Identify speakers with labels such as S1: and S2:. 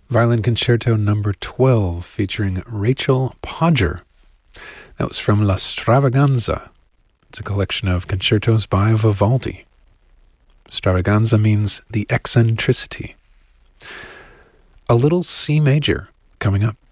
S1: Violin Concerto number 12 featuring Rachel Podger. That was from La Stravaganza. It's a collection of concertos by Vivaldi. Stravaganza means the eccentricity. A little C major coming up.